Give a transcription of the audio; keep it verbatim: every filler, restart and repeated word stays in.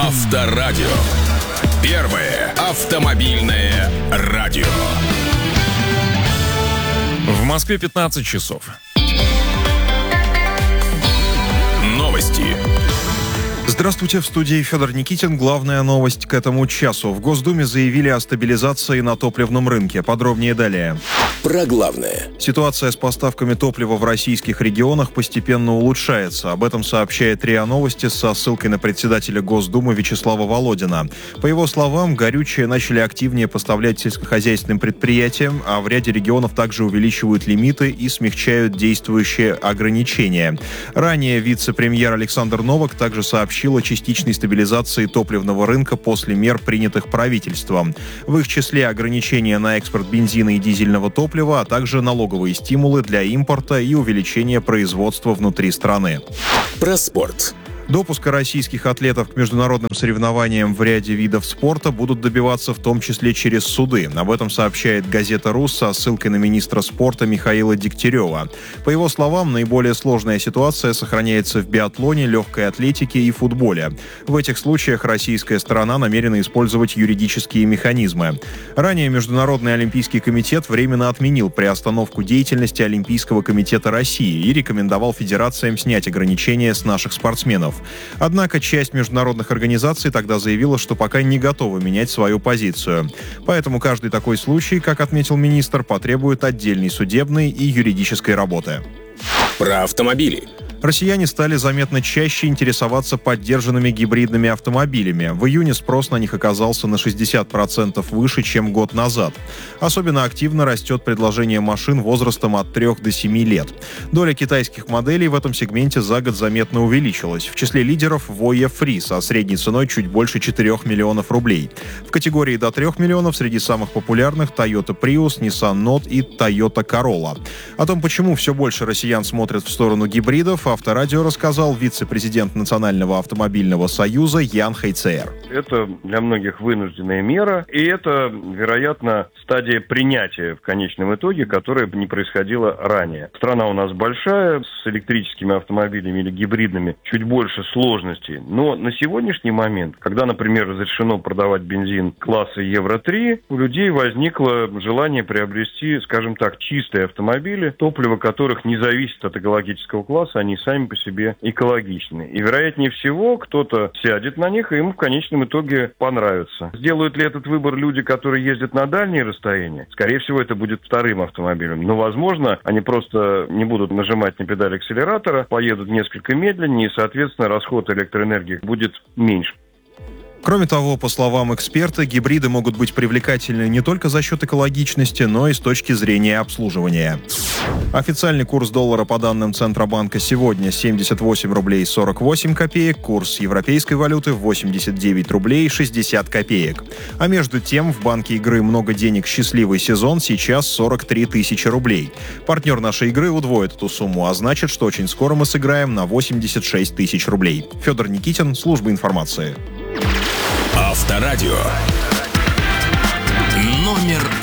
Авторадио. Первое автомобильное радио. В Москве пятнадцать часов. Новости. Здравствуйте, в студии Федор Никитин. Главная новость к этому часу. В Госдуме заявили о стабилизации на топливном рынке. Подробнее далее. Про главное. Ситуация с поставками топлива в российских регионах постепенно улучшается. Об этом сообщает РИА Новости со ссылкой на председателя Госдумы Вячеслава Володина. По его словам, горючее начали активнее поставлять сельскохозяйственным предприятиям, а в ряде регионов также увеличивают лимиты и смягчают действующие ограничения. Ранее вице-премьер Александр Новак также сообщил о частичной стабилизации топливного рынка после мер, принятых правительством. В их числе ограничения на экспорт бензина и дизельного топлива, а также налоговые стимулы для импорта и увеличение производства внутри страны. Про спорт. Допуска российских атлетов к международным соревнованиям в ряде видов спорта будут добиваться в том числе через суды. Об этом сообщает газета «Рус» со ссылкой на министра спорта Михаила Дегтярева. По его словам, наиболее сложная ситуация сохраняется в биатлоне, легкой атлетике и футболе. В этих случаях российская сторона намерена использовать юридические механизмы. Ранее Международный олимпийский комитет временно отменил приостановку деятельности Олимпийского комитета России и рекомендовал федерациям снять ограничения с наших спортсменов. Однако часть международных организаций тогда заявила, что пока не готова менять свою позицию. Поэтому каждый такой случай, как отметил министр, потребует отдельной судебной и юридической работы. Про автомобили. Россияне стали заметно чаще интересоваться поддержанными гибридными автомобилями. В июне спрос на них оказался на шестьдесят процентов выше, чем год назад. Особенно активно растет предложение машин возрастом от трёх до семи лет. Доля китайских моделей в этом сегменте за год заметно увеличилась. В числе лидеров Voya Free со средней ценой чуть больше четырёх миллионов рублей. В категории до трёх миллионов среди самых популярных Toyota Prius, Nissan Note и Toyota Corolla. О том, почему все больше россиян смотрят в сторону гибридов, Авторадио рассказал вице-президент Национального автомобильного союза Ян Хайцер. Это для многих вынужденная мера, и это, вероятно, стадия принятия в конечном итоге, которая не происходила ранее. Страна у нас большая, с электрическими автомобилями или гибридными чуть больше сложностей, но на сегодняшний момент, когда, например, разрешено продавать бензин класса Евро три, у людей возникло желание приобрести, скажем так, чистые автомобили, топливо которых не зависит от экологического класса, они сами по себе экологичны. И, вероятнее всего, кто-то сядет на них, и ему в конечном итоге понравится. Сделают ли этот выбор люди, которые ездят на дальние расстояния? Скорее всего, это будет вторым автомобилем. Но, возможно, они просто не будут нажимать на педаль акселератора, поедут несколько медленнее, и, соответственно, расход электроэнергии будет меньше. Кроме того, по словам эксперта, гибриды могут быть привлекательны не только за счет экологичности, но и с точки зрения обслуживания. Официальный курс доллара по данным Центробанка сегодня семьдесят восемь рублей сорок восемь копеек, курс европейской валюты восемьдесят девять рублей шестьдесят копеек. А между тем, в банке игры «Много денег. Счастливый сезон» сейчас сорок три тысячи рублей. Партнер нашей игры удвоит эту сумму, а значит, что очень скоро мы сыграем на восемьдесят шесть тысяч рублей. Федор Никитин, служба информации. Авторадио. Номер